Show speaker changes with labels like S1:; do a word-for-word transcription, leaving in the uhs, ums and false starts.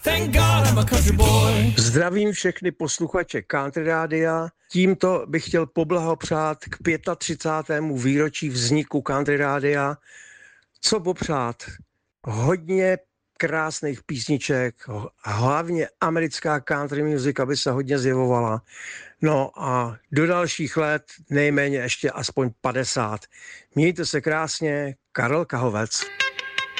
S1: Thank God I'm a country boy.
S2: Zdravím všechny posluchače Country Rádia. Tímto bych chtěl poblahopřát k třicátému pátém výročí vzniku Country Rádia. Co popřát? Hodně krásných písniček, hlavně americká country music, aby se hodně zjevovala. No a do dalších let nejméně ještě aspoň padesát. Mějte se krásně, Karel Kahovec.